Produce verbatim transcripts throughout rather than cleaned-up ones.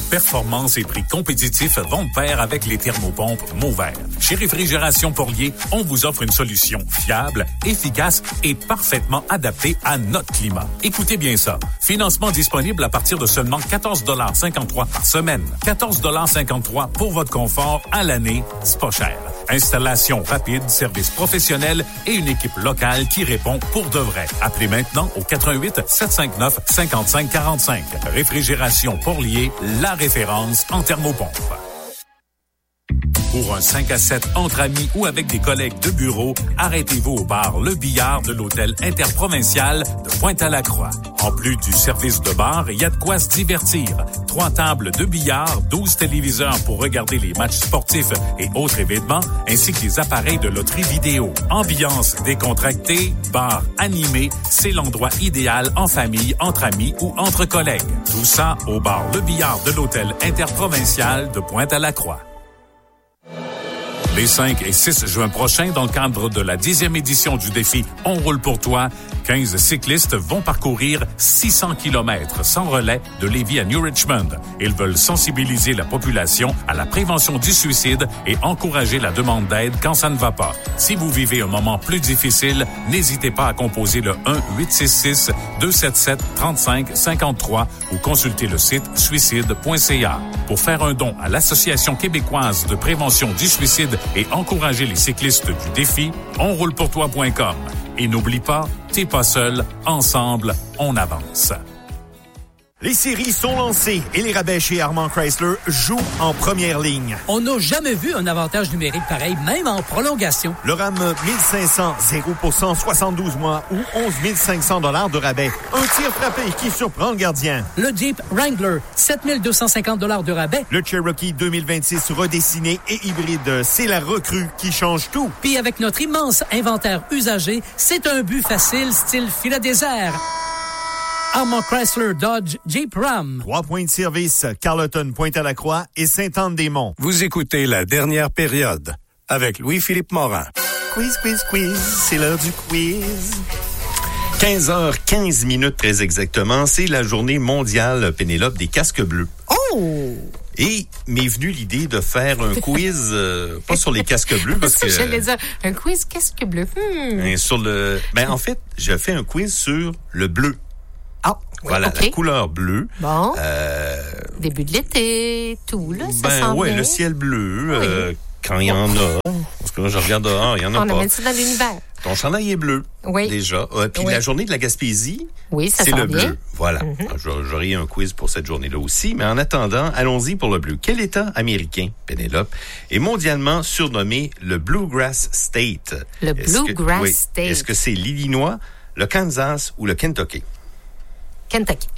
Performance et prix compétitifs vont de pair avec les thermopompes Mauvert. Chez Réfrigération Porlier, on vous offre une solution fiable, efficace et parfaitement adaptée à notre climat. Écoutez bien ça. Financement disponible à partir de seulement quatorze dollars cinquante-trois par semaine. quatorze dollars cinquante-trois pour votre confort à l'année, c'est pas cher. Installation rapide, service professionnel et une équipe locale qui répond pour de vrai. Appelez maintenant au quatre un huit, sept cinq neuf, cinq cinq quatre cinq. Réfrigération Porlier, la référence en thermopompe. Pour un cinq à sept entre amis ou avec des collègues de bureau, arrêtez-vous au bar Le Billard de l'hôtel interprovincial de Pointe-à-la-Croix. En plus du service de bar, il y a de quoi se divertir. Trois tables de billard, douze téléviseurs pour regarder les matchs sportifs et autres événements, ainsi que les appareils de loterie vidéo. Ambiance décontractée, bar animé, c'est l'endroit idéal en famille, entre amis ou entre collègues. Tout ça au bar Le Billard de l'hôtel interprovincial de Pointe-à-la-Croix. Les cinq et six juin prochains, dans le cadre de la dixième édition du défi On roule pour toi, quinze cyclistes vont parcourir six cents kilomètres sans relais de Lévis à New Richmond. Ils veulent sensibiliser la population à la prévention du suicide et encourager la demande d'aide quand ça ne va pas. Si vous vivez un moment plus difficile, n'hésitez pas à composer le un huit six six, deux sept sept, trente-cinq cinquante-trois ou consulter le site suicide point c a. Pour faire un don à l'Association québécoise de prévention du suicide et encourager les cyclistes du défi, on roule pour toi point com. Et n'oublie pas, t'es pas seul, ensemble, on avance. Les séries sont lancées et les rabais chez Armand Chrysler jouent en première ligne. On n'a jamais vu un avantage numérique pareil, même en prolongation. Le RAM mille cinq cents, zéro pour cent, soixante-douze mois ou onze mille cinq cents dollars de rabais. Un tir frappé qui surprend le gardien. Le Jeep Wrangler, sept mille deux cent cinquante dollars de rabais. Le Cherokee deux mille vingt-six redessiné et hybride, c'est la recrue qui change tout. Puis avec notre immense inventaire usagé, c'est un but facile style filet désert. Armand Chrysler, Dodge, Jeep, Ram. Trois points de service, Carleton, Pointe-à-la-Croix et Sainte-Anne-des-Monts. Vous écoutez La Dernière Période avec Louis-Philippe Morin. Quiz, quiz, quiz, c'est l'heure du quiz. quinze heures quinze minutes très exactement, c'est la journée mondiale, Pénélope, des casques bleus. Oh! Et m'est venue l'idée de faire un quiz, euh, pas sur les casques bleus, parce que... J'allais dire, un quiz casque bleu. Hmm. Sur le... Ben, en fait, j'ai fait un quiz sur le bleu. Ah, voilà, okay. La couleur bleue. Bon. Euh, Début de l'été, tout, là, ça ben, sent ouais, bien. le ciel bleu, Oui. euh, quand il y en a. Parce que là, je regarde dehors, il y en a On pas. On amène ça dans l'univers. Ton chandail est bleu. Oui. Déjà. Euh, puis oui. la journée de la Gaspésie, oui, ça c'est sent le bien. bleu. Voilà. Mm-hmm. J'aurai un quiz pour cette journée-là aussi. Mais en attendant, allons-y pour le bleu. Quel État américain, Pénélope, est mondialement surnommé le Bluegrass State? Le Est-ce Bluegrass que, oui, State. Est-ce que c'est l'Illinois, le Kansas ou le Kentucky? Kentucky.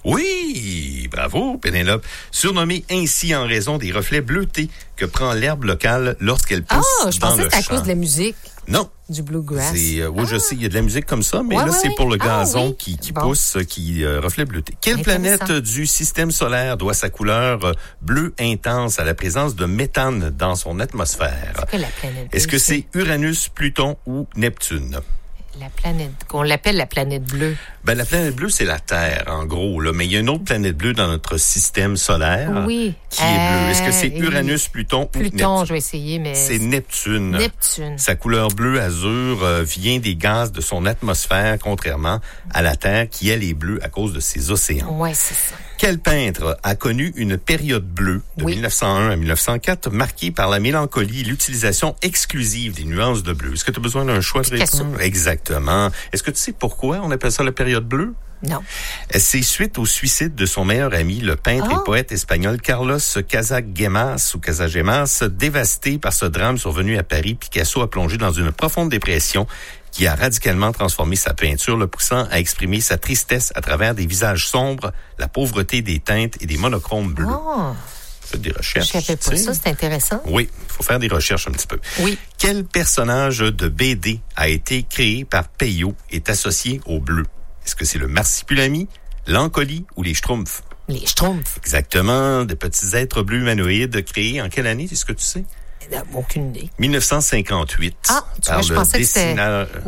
Oui, bravo, Pénélope. Surnommé ainsi en raison des reflets bleutés que prend l'herbe locale lorsqu'elle pousse oh, je dans pensais le que c'était à champ. cause de la musique. Non. Du bluegrass. C'est, euh, oui, ah. je sais, il y a de la musique comme ça, mais ouais, là, ouais, c'est ouais. pour le gazon ah, oui. qui, qui bon. pousse, qui euh, reflet bleuté. Quelle Intéressant. planète du système solaire doit sa couleur euh, bleu intense à la présence de méthane dans son atmosphère? C'est quoi la planète Est-ce que c'est Uranus, Pluton ou Neptune? La planète, qu'on l'appelle la planète bleue. Ben, la planète bleue, c'est la Terre, en gros, là. Mais il y a une autre planète bleue dans notre système solaire. Oui. Qui est bleue. Est-ce que c'est euh, Uranus, Pluton Pluton, ou Neptune? je vais essayer, mais... C'est Neptune. Neptune. Sa couleur bleu azur euh, vient des gaz de son atmosphère, contrairement à la Terre, qui, elle, est bleue à cause de ses océans. Ouais, c'est ça. Quel peintre a connu une période bleue de oui. mille neuf cent un à mille neuf cent quatre marquée par la mélancolie et l'utilisation exclusive des nuances de bleu? Est-ce que tu as besoin d'un choix de réponse? Exactement. Est-ce que tu sais pourquoi on appelle ça la période bleue? Non. C'est suite au suicide de son meilleur ami, le peintre oh. et poète espagnol Carlos Casagemas ou Casagemas. Dévasté par ce drame survenu à Paris, Picasso a plongé dans une profonde dépression qui a radicalement transformé sa peinture, le poussant à exprimer sa tristesse à travers des visages sombres, la pauvreté des teintes et des monochromes bleus. Oh. Faites des recherches. Je savais pas ça, c'est intéressant. Oui, il faut faire des recherches un petit peu. Oui. Quel personnage de B D a été créé par Peyo et est associé au bleu? Est-ce que c'est le Marsipulami, l'Ancoli ou les Schtroumpfs? Les Schtroumpfs. Exactement, des petits êtres bleus humanoïdes créés en quelle année, est-ce que tu sais? Aucune idée. mille neuf cent cinquante-huit. Ah, tu par vois, je le pensais dessinateur, que c'était... Oui.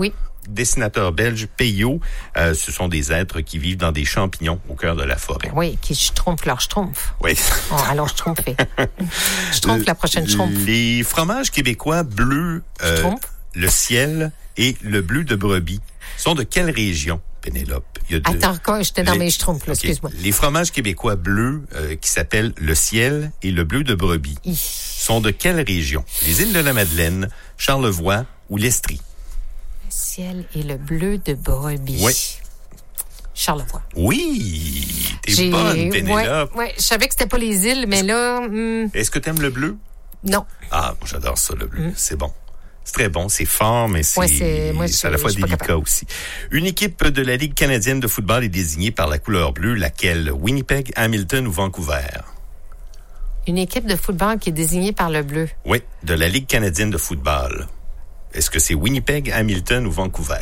dessinateur belge Peyo. Euh, ce sont des êtres qui vivent dans des champignons au cœur de la forêt. Oui, qui schtroumpfent leur schtroumpf. Oui. Oh, allons schtroumpfer. Schtroumpf la prochaine schtroumpf. Les fromages québécois bleu, euh, le ciel et le bleu de brebis sont de quelle région, Pénélope? Il y a de... Attends, encore, j'étais dans les... mes schtroumpfs, là, okay. Excuse-moi. Les fromages québécois bleus euh, qui s'appellent le ciel et le bleu de brebis Hi. sont de quelle région? Les îles de la Madeleine, Charlevoix ou l'Estrie? Le ciel et le bleu de brebis. Oui. Charlevoix. Oui, t'es J'ai... bonne, Pénélope. Oui, ouais. Je savais que c'était pas les îles, mais là... Hmm... Est-ce que t'aimes le bleu? Non. Ah, j'adore ça, le bleu. Mm. C'est bon. C'est très bon, c'est fort, mais c'est, ouais, c'est, moi, c'est à la fois délicat aussi. Une équipe de la Ligue canadienne de football est désignée par la couleur bleue, laquelle? Winnipeg, Hamilton ou Vancouver? Une équipe de football qui est désignée par le bleu. Oui, de la Ligue canadienne de football. Est-ce que c'est Winnipeg, Hamilton ou Vancouver?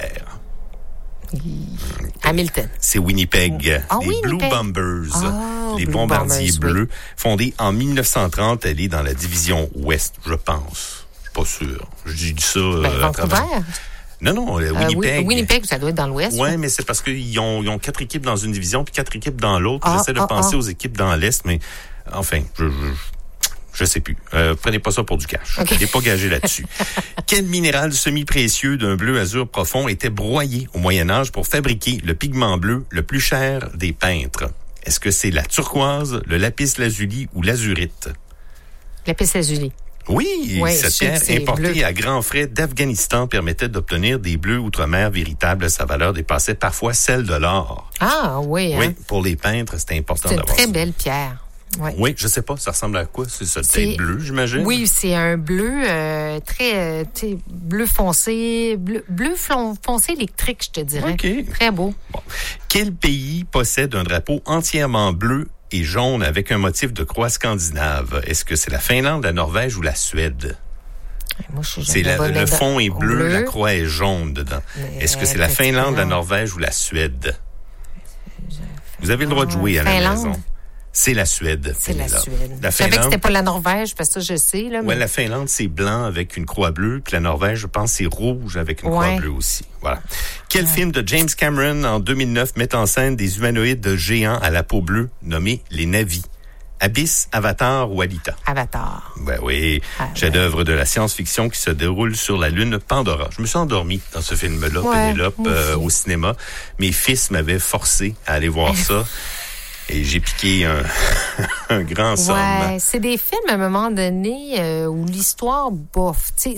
Hamilton. C'est Winnipeg. Oh, les Winnipeg. Blue Bombers. Oh, les Blue bombardiers Bombers, bleus. Oui. Fondée en dix-neuf cent trente, elle est dans la division Ouest, je pense. Pas sûr. Je dis ça. Ben, euh, Vancouver? Non, non, euh, Winnipeg. Euh, Winnipeg, ça doit être dans l'Ouest. Oui, mais c'est parce qu'ils ont, ils ont quatre équipes dans une division puis quatre équipes dans l'autre. Ah, J'essaie de ah, penser ah. aux équipes dans l'Est, mais enfin, je, je, je sais plus. Euh, prenez pas ça pour du cash. Okay. Je n'ai pas gagé là-dessus. Quel minéral semi-précieux d'un bleu azur profond était broyé au Moyen Âge pour fabriquer le pigment bleu le plus cher des peintres? Est-ce que c'est la turquoise, le lapis-lazuli ou l'azurite? Lapis-lazuli. Oui, ouais, cette pierre importée bleu. à grands frais d'Afghanistan permettait d'obtenir des bleus outre-mer véritables. Sa valeur dépassait parfois celle de l'or. Ah oui, hein? Oui, pour les peintres, c'était important c'est d'avoir C'est une ça. très belle pierre. Ouais. Oui, je sais pas, ça ressemble à quoi? C'est ça, c'est bleu, j'imagine? Oui, c'est un bleu euh, très, euh, bleu foncé, bleu, bleu foncé électrique, je te dirais. OK. Très beau. Bon. Quel pays possède un drapeau entièrement bleu et jaune avec un motif de croix scandinave? Est-ce que c'est la Finlande, la Norvège ou la Suède? Moi, je suis c'est la, le fond est bleu, bleu, la croix est jaune dedans. Mais Est-ce que c'est la Finlande, la Norvège ou la Suède? Vous avez le droit de jouer à la Finlande. maison. C'est la Suède. C'est la là. Suède. La je savais que c'était pas la Norvège, parce que ça, je sais. Là, mais... Oui, la Finlande, c'est blanc avec une croix bleue. Puis la Norvège, je pense, c'est rouge avec une ouais. croix bleue aussi. Voilà. Quel ouais. film de James Cameron, en deux mille neuf, met en scène des humanoïdes géants à la peau bleue, nommés les Na'vi? Abyss, Avatar ou Alita? Avatar. Ben oui, ah, chef-d'œuvre de la science-fiction qui se déroule sur la lune Pandora. Je me suis endormi dans ce film-là, ouais, Pénélope, euh, au cinéma. Mes fils m'avaient forcé à aller voir ça. Et j'ai piqué un, un grand somme. Ouais, c'est des films à un moment donné euh, où l'histoire bof. Tu sais,